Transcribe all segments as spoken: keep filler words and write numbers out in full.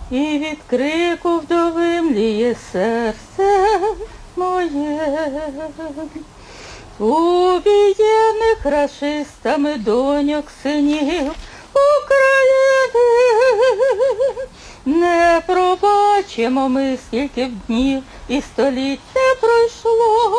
і від крику вдови мліє серце моє. Убієних рашистами доньок синів України не пробачимо ми, скільки б днів і століть не пройшло.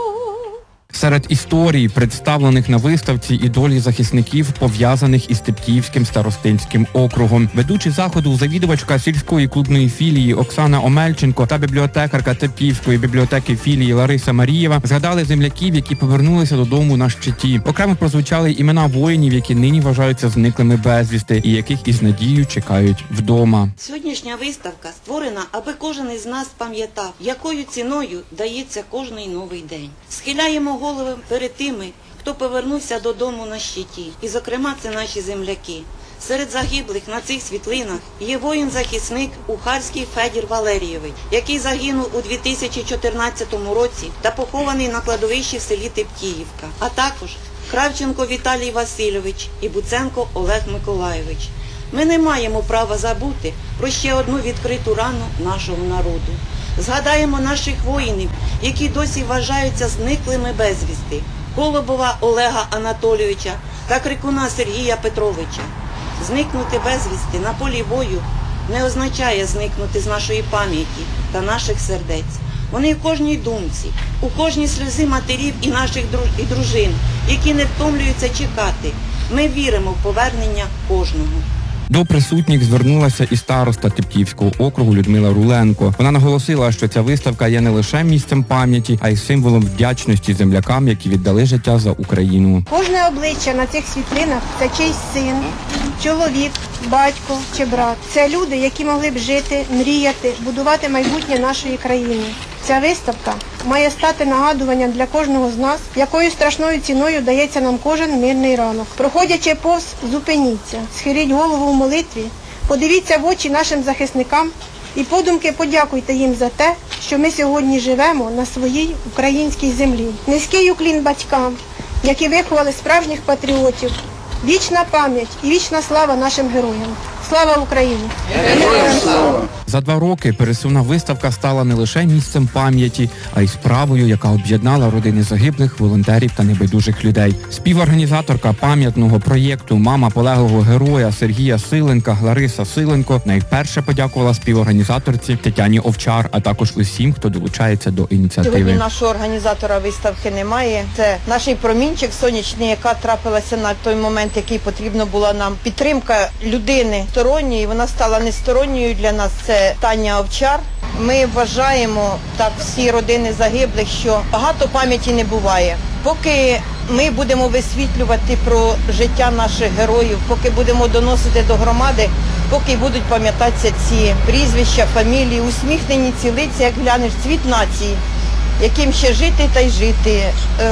Серед історій, представлених на виставці, і долі захисників, пов'язаних із Титківським старостинським округом. Ведучі заходу, завідувачка сільської клубної філії Оксана Омельченко та бібліотекарка Титківської бібліотеки філії Лариса Марієва згадали земляків, які повернулися додому на щиті. Окремо прозвучали імена воїнів, які нині вважаються зниклими безвісти і яких із надією чекають вдома. Сьогоднішня виставка створена, аби кожен із нас пам'ятав, якою ціною дається кожний новий день. Схиляємо голови перед тими, хто повернувся додому на щиті. І, зокрема, це наші земляки. Серед загиблих на цих світлинах є воїн-захисник Ухарський Федір Валерійович, який загинув у дві тисячі чотирнадцятому році та похований на кладовищі в селі Титкіївка. А також Кравченко Віталій Васильович і Буценко Олег Миколайович. Ми не маємо права забути про ще одну відкриту рану нашого народу. Згадаємо наших воїнів, які досі вважаються зниклими безвісти. Голубова Олега Анатолійовича та Крикуна Сергія Петровича. Зникнути безвісти на полі бою не означає зникнути з нашої пам'яті та наших сердець. Вони в кожній думці, у кожній сльози матерів і наших і дружин, які не втомлюються чекати. Ми віримо в повернення кожного. До присутніх звернулася і староста Титківського округу Людмила Руленко. Вона наголосила, що ця виставка є не лише місцем пам'яті, а й символом вдячності землякам, які віддали життя за Україну. Кожне обличчя на цих світлинах – це чийсь син, чоловік, батько чи брат. Це люди, які могли б жити, мріяти, будувати майбутнє нашої країни. Ця виставка має стати нагадуванням для кожного з нас, якою страшною ціною дається нам кожен мирний ранок. Проходячи повз, зупиніться, схиліть голову в молитві, подивіться в очі нашим захисникам і подумки подякуйте їм за те, що ми сьогодні живемо на своїй українській землі. Низький уклін батькам, які виховали справжніх патріотів. Вічна пам'ять і вічна слава нашим героям. Слава Україні! Героям слава! За два роки пересувна виставка стала не лише місцем пам'яті, а й справою, яка об'єднала родини загиблих, волонтерів та небайдужих людей. Співорганізаторка пам'ятного проєкту «Мама полеглого героя» Сергія Силенка Лариса Силенко найперше подякувала співорганізаторці Тетяні Овчар, а також усім, хто долучається до ініціативи. Сьогодні нашого організатора виставки немає. Це наш промінчик сонячний, яка трапилася на той момент, який потрібно було нам. Підтримка людини сторонньої, вона стала несторонньою для нас. Це Таня Овчар. Ми вважаємо, так всі родини загиблих, що багато пам'яті не буває. Поки ми будемо висвітлювати про життя наших героїв, поки будемо доносити до громади, поки будуть пам'ятатися ці прізвища, фамілії, усміхнені ці лиця, як глянеш, цвіт нації, яким ще жити та й жити,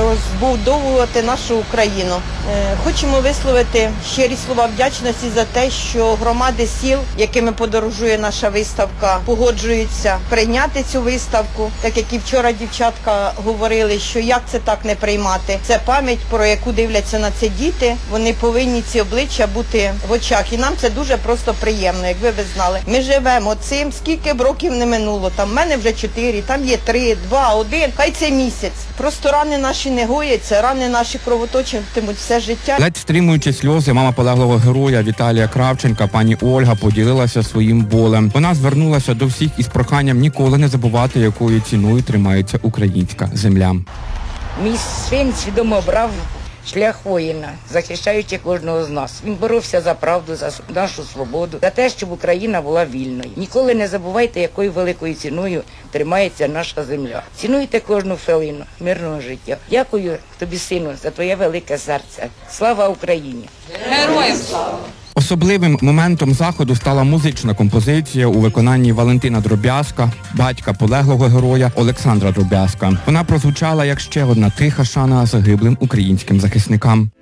збудовувати нашу Україну. Хочемо висловити щирі слова вдячності за те, що громади сіл, якими подорожує наша виставка, погоджуються прийняти цю виставку. Так як і вчора дівчатка говорили, що як це так не приймати. Це пам'ять, про яку дивляться на це діти, вони повинні ці обличчя бути в очах. І нам це дуже просто приємно, як ви б знали. Ми живемо цим, скільки б років не минуло. Там в мене вже чотири, там є три, два, один. Хай це місяць. Просто рани наші не гояться, рани наші кровоточитимуть все життя. Ледь стримуючи сльози, мама полеглого героя Віталія Кравченка, пані Ольга, поділилася своїм болем. Вона звернулася до всіх із проханням ніколи не забувати, якою ціною тримається українська земля. Мій син свідомо обрав шлях воїна, захищаючи кожного з нас. Він боровся за правду, за нашу свободу, за те, щоб Україна була вільною. Ніколи не забувайте, якою великою ціною тримається наша земля. Цінуйте кожну хвилину мирного життя. Дякую тобі, сину, за твоє велике серце. Слава Україні! Героям слава! Особливим моментом заходу стала музична композиція у виконанні Валентина Дробязка, батька полеглого героя Олександра Дробязка. Вона прозвучала як ще одна тиха шана загиблим українським захисникам.